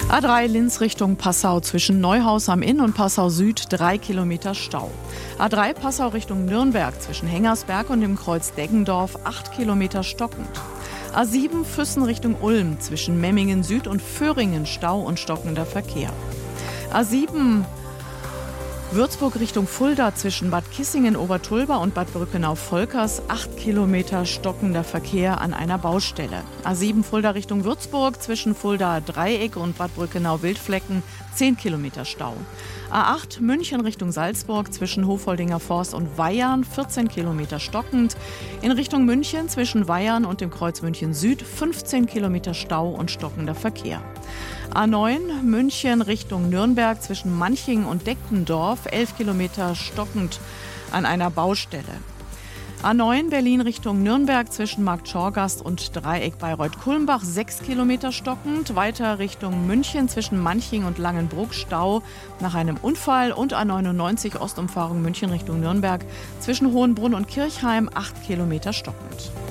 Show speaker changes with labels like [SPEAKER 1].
[SPEAKER 1] A3 Linz Richtung Passau zwischen Neuhaus am Inn und Passau Süd 3 Kilometer Stau. A3 Passau Richtung Nürnberg zwischen Hengersberg und dem Kreuz Deggendorf 8 Kilometer stockend. A7 Füssen Richtung Ulm zwischen Memmingen Süd und Föhringen Stau und stockender Verkehr. A7 Würzburg Richtung Fulda zwischen Bad Kissingen-Obertulba und Bad Brückenau-Volkers 8 Kilometer stockender Verkehr an einer Baustelle. A7 Fulda Richtung Würzburg zwischen Fulda Dreieck und Bad Brückenau-Wildflecken 10 Kilometer Stau. A8 München Richtung Salzburg zwischen Hofoldinger Forst und Weyarn 14 Kilometer stockend. In Richtung München zwischen Weyarn und dem Kreuz München Süd 15 Kilometer Stau und stockender Verkehr. A9 München Richtung Nürnberg zwischen Manching und Deckendorf 11 Kilometer stockend an einer Baustelle. A9 Berlin Richtung Nürnberg zwischen Marktschorgast und Dreieck Bayreuth-Kulmbach 6 Kilometer stockend. Weiter Richtung München zwischen Manching und Langenbruck Stau nach einem Unfall. Und A99 Ostumfahrung München Richtung Nürnberg zwischen Hohenbrunn und Kirchheim 8 Kilometer stockend.